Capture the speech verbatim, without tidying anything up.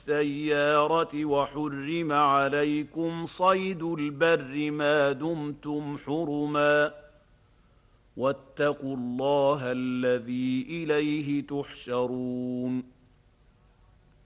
السيارة وحرم عليكم صيد البر ما دمتم حرما واتقوا الله الذي إليه تحشرون